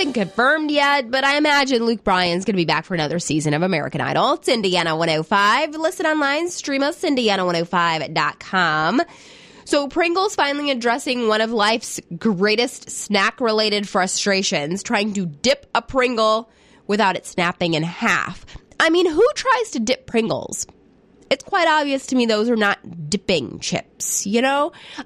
been confirmed yet, but I imagine Luke Bryan's going to be back for another season of American Idol. It's Indiana 105. Listen online, stream us, Indiana105.com. So Pringles finally addressing one of life's greatest snack-related frustrations, trying to dip a Pringle without it snapping in half. I mean, who tries to dip Pringles? It's quite obvious to me those are not dipping chips, you know?